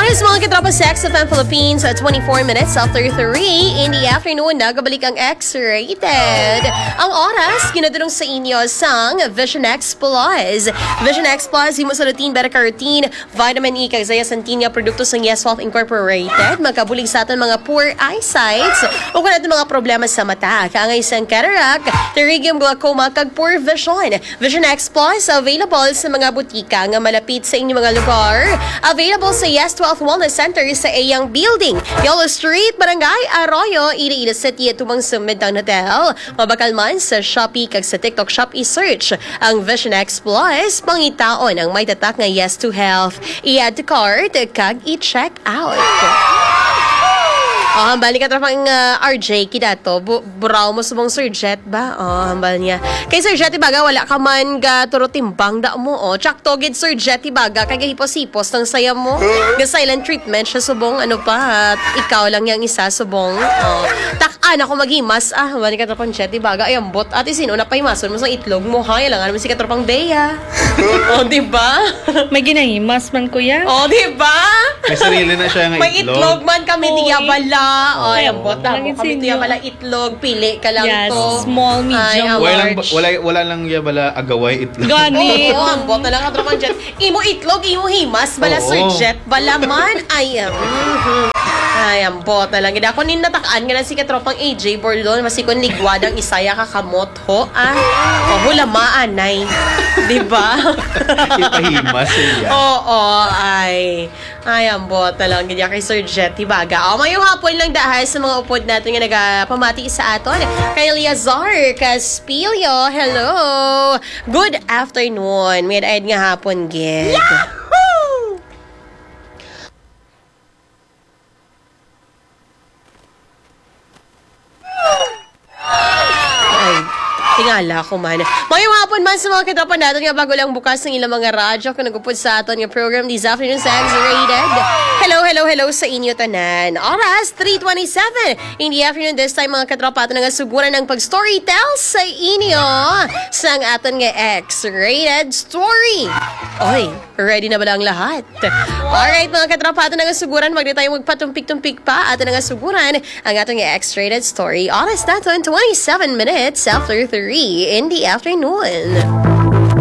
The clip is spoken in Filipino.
Oras mga katropa Sex FM Philippines at 24 minutes after 3 in the afternoon, nagabalik ang X-Rated. Ang oras, ginadulong sa inyo sang Vision X Plus. Vision X Plus, himo sa routine, beta-carotene, vitamin E, kagzaya santinia, produkto sang Yes Health Incorporated. Magkabulig sa atin mga poor eyesights o kung natin mga problema sa mata. Kaangay sang cataract, pterygium glaucoma, kag poor vision. Vision X Plus, available sa mga butika nga malapit sa inyong mga lugar. Available sa Yes 12 Wellness Center sa Ayang Building, Yellow Street, Barangay Arroyo, Iloilo City at tumang sa Midtown Hotel. Mabakal man sa Shopee kag sa TikTok Shop i-search ang Vision X Plus, pangitaon ang may tatak nga Yes to Health. I-add to cart kag i-check out. Hambal ni katrapang RJ kidato. Buraw mo subong Sir Jet ba? Hambal niya. Kay Sir Jet ibaga, wala ka man ga turo timbang da mo. Tsak togid Sir Jet ibaga, kay hipos-hipos ng saya mo. Ga silent treatment siya subong, ano pa, at ikaw lang yung isa subong. Tak-an ako maghimas. Hambal ni katrapang Jet ibaga, ay ambot. Ate sino, napahimason mo sa itlog mo, ha? Ilangan mo si katrapang Bea. Diba? May ginahimas man kuya. Diba? May sarili na siya ng itlog. May itlog man kami diya bala. Ay, ambot na mo. Laging Kami sinyo. tiya pala itlog. Pili ka lang Yes, to. small, medium, large. Wala lang ya bala agaway itlog. Gani. Oo, ambot na lang ka trapan Jet. Imo itlog, imo himas. Bala Oo. Sir Jet. Bala man. Ay, ay, ambot na lang. Gida ko natakaan nga lang si katropang AJ Borlon. Masikon ligwadang isaya kakamot ho. Hulamaan, nay. Diba? Ipahimas siya. Oo, ay. Ay, ambot na lang. Ganyan kay Sir Jet, Tibaga. Mayong hapon lang dahil sa mga upod natin nga nagpamati sa aton. Kay Liazar Caspilio, hello. Good afternoon. May daad nga hapon, Gid. Yahoo! Tingala ko man. Mayong hapon man sa mga katapan natin nga bago lang bukas ng ilang mga radyo kung nagupod sa aton yung program this afternoon sa X-Rated. Hello sa inyo tanan. Oras, 3:27 in the afternoon this time mga katropa ato nga suguran ng pag-storytell sa inyo sa aton nga X-Rated story. Oy, ready na ba ang lahat? Alright mga katropa ato nga suguran, magdi tayo magpatumpik-tumpik pa ato nga suguran ang aton nga X-Rated story. Oras natin 27 minutes after 3 in the afternoon.